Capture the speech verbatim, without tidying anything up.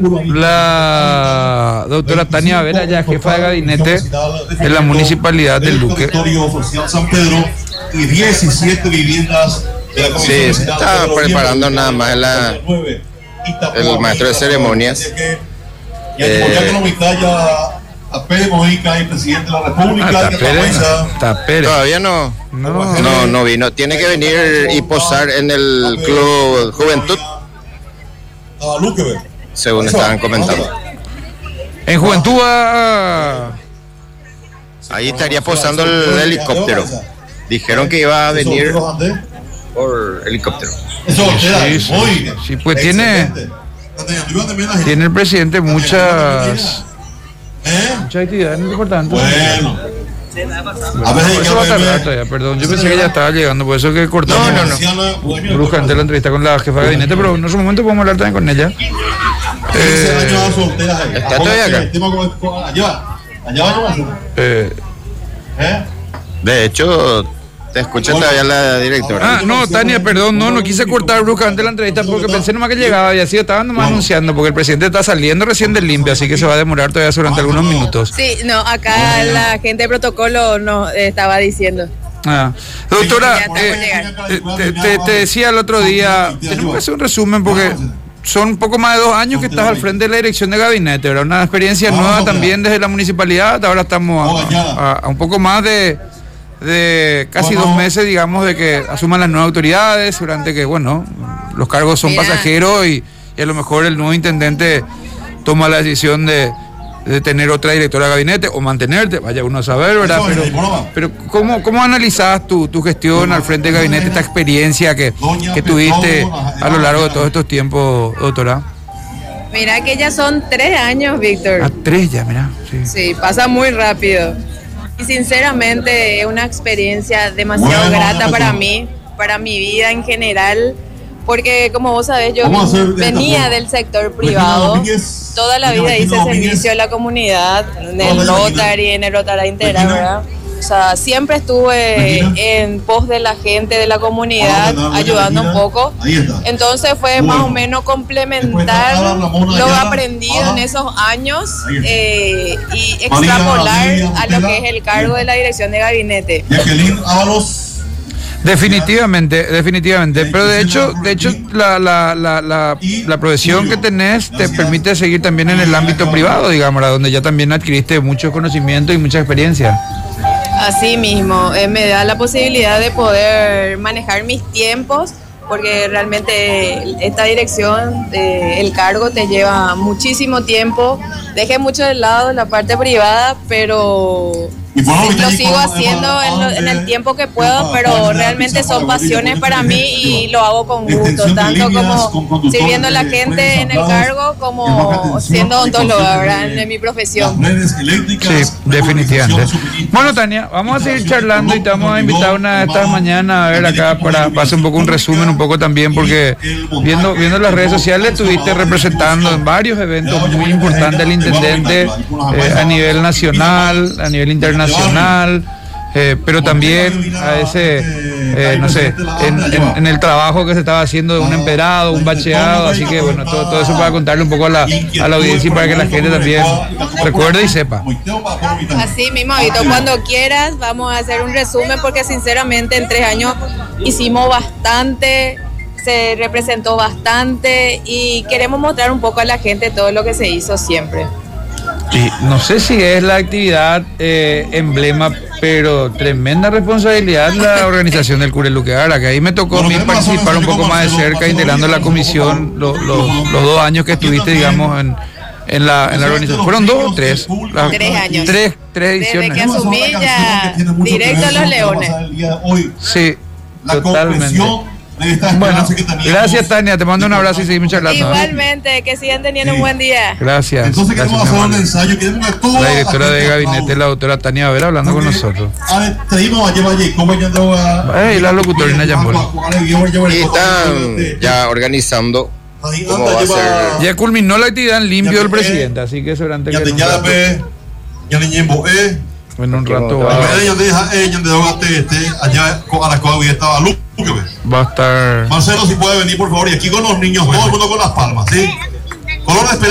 la doctora Tania Vera, ya jefa de gabinete de la municipalidad del Luque. San Pedro y diecisiete viviendas de la Sí, se está preparando nada más la, el maestro de ceremonias. Eh, a Pérez Mojica, el presidente de la República. Ah, Pérez, está Pérez. Todavía no, no, no, no vino. Tiene que venir y posar en el Club Juventud, según estaban comentando. En Juventud va... Ahí estaría posando el helicóptero. Dijeron que iba a venir por helicóptero. Sí, sí, sí, pues tiene, tiene el presidente muchas... ¿Eh? Muchas actividades importantes. Bueno. A veces eso va a tardar todavía, perdón. Yo pensé que ya estaba llegando, por eso que cortamos. No, no, no. Bruscamente la entrevista con la jefa de gabinete, pero en otro momento podemos hablar también con ella. Eh, ¿Está todavía acá? Eh, de hecho, te escucha todavía la directora. Ah, no, Tania, perdón, no, no quise cortar bruscamente la entrevista porque pensé nomás que llegaba y así estaba nomás anunciando, porque el presidente está saliendo recién del limpio, así que se va a demorar todavía durante algunos minutos. Sí, no, acá la gente de protocolo nos estaba diciendo. Ah. Doctora, eh, te, te, te decía el otro día, tenemos que hacer un resumen porque son un poco más de dos años que estás al frente de la dirección de gabinete, ¿verdad? Una experiencia nueva también desde la municipalidad, ahora estamos a, a, a un poco más de... de casi dos meses, digamos, de que asuman las nuevas autoridades, durante que, bueno, los cargos son Mira. pasajeros y, y a lo mejor el nuevo intendente toma la decisión de, de tener otra directora de gabinete o mantenerte, vaya uno a saber, ¿verdad? Pero, pero ¿cómo, cómo analizás tu, tu gestión al frente de gabinete, esta experiencia que, que tuviste a lo largo de todos estos tiempos, doctora? Mira que ya son tres años, Víctor. A tres ya, mira. Sí, sí, pasa muy rápido. Y sinceramente es una experiencia demasiado bueno, grata para mí, para mi vida en general, porque como vos sabés, yo venía del sector privado, toda la vida hice servicio a la comunidad, en el Rotary, en el Rotary Integral, ¿verdad? O sea, siempre estuve en pos de la gente, de la comunidad, ayudando un poco. Entonces fue más o menos complementar lo aprendido en esos años eh, y extrapolar a lo que es el cargo de la dirección de gabinete. Definitivamente, definitivamente. Pero de hecho, de hecho la, la, la, la, la profesión que tenés te permite seguir también en el ámbito privado, digamos, donde ya también adquiriste mucho conocimiento y mucha experiencia. Así mismo, eh, me da la posibilidad de poder manejar mis tiempos, porque realmente esta dirección, eh, el cargo te lleva muchísimo tiempo. Dejé mucho de lado la parte privada, pero sí, lo sigo haciendo en, lo, en el tiempo que puedo, pero realmente son pasiones para mí y lo hago con gusto, tanto como sirviendo a la gente en el cargo como siendo odontóloga, ¿verdad? En mi profesión. Sí, definitivamente. Bueno, Tania, vamos a seguir charlando y te vamos a invitar una de estas mañanas a ver acá para hacer un poco un resumen, un poco también, porque viendo, viendo las redes sociales estuviste representando en varios eventos muy importantes al intendente eh, a nivel nacional, a nivel internacional. nacional, eh, pero también a ese, eh, no sé, en, en, en el trabajo que se estaba haciendo de un emperado, un bacheado, así que bueno, todo, todo eso para contarle un poco a la, a la audiencia y para que la gente también recuerde y sepa. Así mismo, Vito, cuando quieras vamos a hacer un resumen, porque sinceramente en tres años hicimos bastante, se representó bastante y queremos mostrar un poco a la gente todo lo que se hizo siempre. Sí, no sé si es la actividad eh, emblema, pero tremenda responsabilidad la organización del Cure Luque Ara, que ahí me tocó a mí participar un poco más de cerca, integrando la comisión los, los, los dos años que estuviste, digamos, en, en, la, en la organización. ¿Fueron dos o tres? La, tres años. Tres, tres ediciones. Desde que asumí ya directo a los Leones. Sí, totalmente. Bueno, gracias, Tania, te mando un abrazo y seguimos charlando. Igualmente, que sigan teniendo sí. un buen día. Gracias. Entonces queremos hacer un ensayo, queremos que toda la directora de gabinete, la doctora Tania Vera, hablando con nosotros. Y la locutorina Yambol. Y están ya organizando cómo va a ser. Ya culminó la actividad en limpio del presidente, así que seguramente que en un rato va, va a estar. Marcelo, si puede venir por favor, y aquí con los niños, todo el mundo con las palmas, ¿sí? Color de